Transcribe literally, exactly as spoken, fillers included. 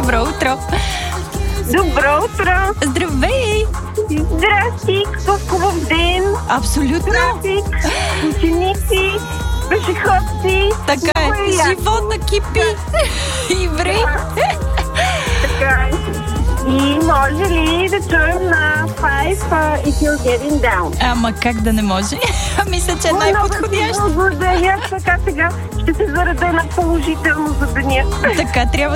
Добро утро! Добро утро! Здравей! Здрасти! Какъв хубав ден! Абсолютно! Трафик, ученици, пешеходци. Така е, живота кипи! Иври! Така е. И може ли да чуем на Five uh, If You're Getting Down? Ама как да не може? Мисля, че е най-подходящ. Благодаря, така сега ще се зараде на положително за деня. Така трябва